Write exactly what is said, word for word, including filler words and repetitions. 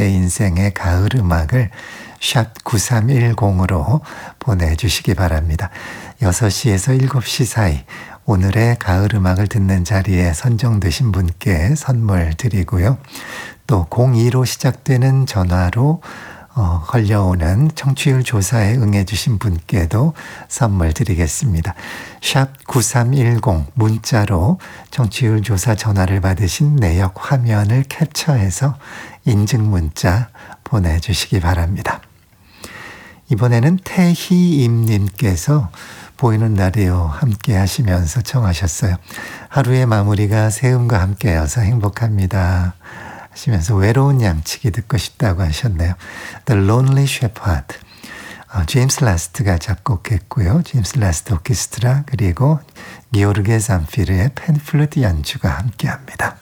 내 인생의 가을 음악을 샵 구삼일공으로 보내주시기 바랍니다. 여섯 시에서 일곱 시 사이 오늘의 가을 음악을 듣는 자리에 선정되신 분께 선물 드리고요. 또 공이로 시작되는 전화로 어, 걸려오는 청취율 조사에 응해주신 분께도 선물 드리겠습니다. 샵 구삼일공 문자로 청취율 조사 전화를 받으신 내역 화면을 캡처해서 인증 문자 보내주시기 바랍니다. 이번에는 태희임님께서 보이는 라디오 함께 하시면서 청하셨어요. 하루의 마무리가 새음과 함께여서 행복합니다 하시면서 외로운 양치기 듣고 싶다고 하셨네요. The Lonely Shepherd. 어, 제임스 라스트가 작곡했고요. 제임스 라스트 오케스트라 그리고 기오르게 잠피르의 펜플루트 연주가 함께합니다.